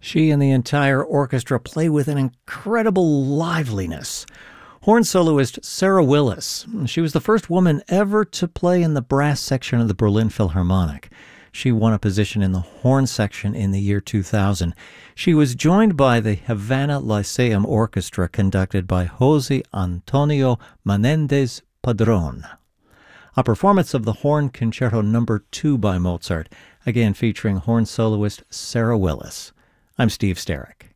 She and the entire orchestra play with an incredible liveliness. Horn soloist Sarah Willis. She was the first woman ever to play in the brass section of the Berlin Philharmonic. She won a position in the horn section in the year 2000. She was joined by the Havana Lyceum Orchestra, conducted by Jose Antonio Menendez Padron. A performance of the Horn Concerto No. 2 by Mozart, again featuring horn soloist Sarah Willis. I'm Steve Sterrick.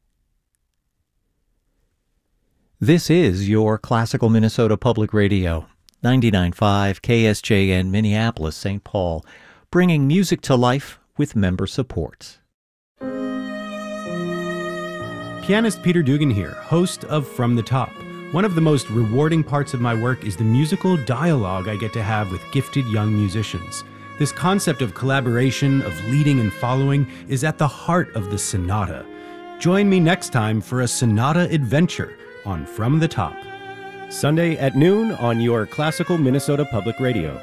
This is your Classical Minnesota Public Radio, 99.5 KSJN Minneapolis, St. Paul, bringing music to life with member support. Pianist Peter Dugan here, host of From the Top. One of the most rewarding parts of my work is the musical dialogue I get to have with gifted young musicians. This concept of collaboration, of leading and following, is at the heart of the sonata. Join me next time for a sonata adventure on From the Top. Sunday at noon on your Classical Minnesota Public Radio.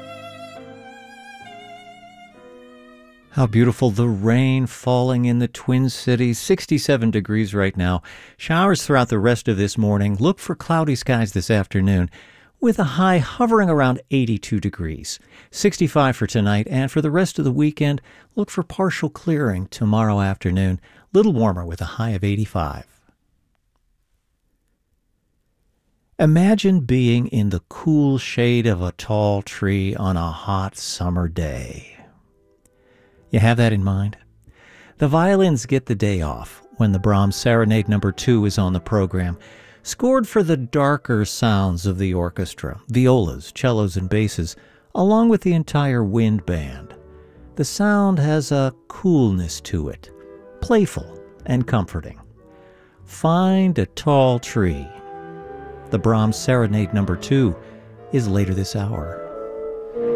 How beautiful, the rain falling in the Twin Cities, 67 degrees right now. Showers throughout the rest of this morning. Look for cloudy skies this afternoon, with a high hovering around 82 degrees. 65 for tonight, and for the rest of the weekend, look for partial clearing tomorrow afternoon. Little warmer with a high of 85. Imagine being in the cool shade of a tall tree on a hot summer day. You have that in mind? The violins get the day off when the Brahms Serenade No. 2 is on the program, scored for the darker sounds of the orchestra, violas, cellos, and basses, along with the entire wind band. The sound has a coolness to it, playful and comforting. Find a tall tree. The Brahms Serenade No. 2 is later this hour.